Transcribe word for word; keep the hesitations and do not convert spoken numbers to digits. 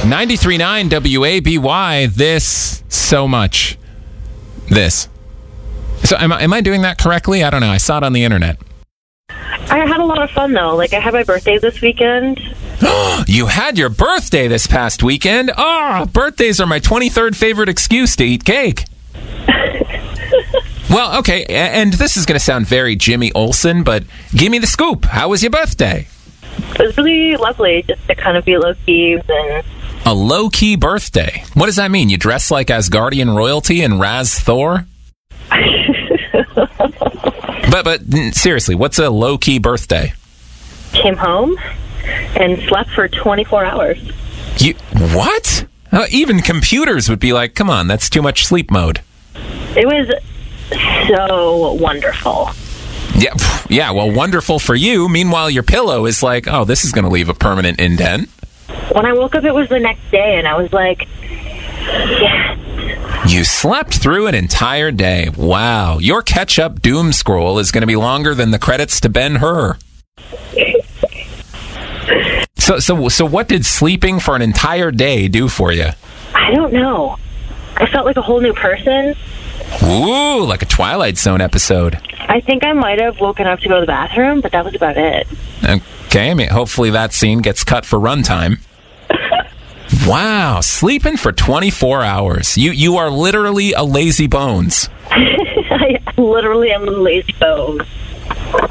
ninety-three point nine W A B Y. This so much. This. So am I, am I doing that correctly? I don't know. I saw it on the internet. I had a lot of fun, though. Like, I had my birthday this weekend. You had your birthday this past weekend? Ah, oh, birthdays are my twenty-third favorite excuse to eat cake. Well, okay, and this is going to sound very Jimmy Olsen, but give me the scoop. How was your birthday? It was really lovely, just to kind of be low-key. And... A low-key birthday? What does that mean? You dress like Asgardian royalty and Raz Thor? but but seriously, what's a low-key birthday? Came home and slept for twenty-four hours. You what? Uh, even computers would be like, come on, that's too much sleep mode. It was so wonderful. Yeah, yeah. Well, wonderful for you. Meanwhile, your pillow is like, oh, this is going to leave a permanent indent. When I woke up, it was the next day, and I was like, yes. You slept through an entire day. Wow. Your catch-up doom scroll is going to be longer than the credits to Ben-Hur. so, so, so what did sleeping for an entire day do for you? I don't know. I felt like a whole new person. Ooh, like a Twilight Zone episode. I think I might have woken up to go to the bathroom, but that was about it. Okay, I mean, hopefully that scene gets cut for runtime. Wow, sleeping for twenty-four hours. You you are literally a lazy bones. I literally am a lazy bones.